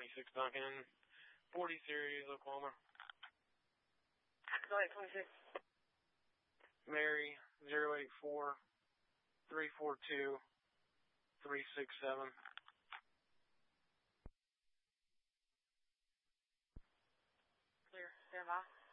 26 Duncan, 40 Series, Oklahoma. Go ahead, 26. Mary, 084 342 367. Clear. Stand by.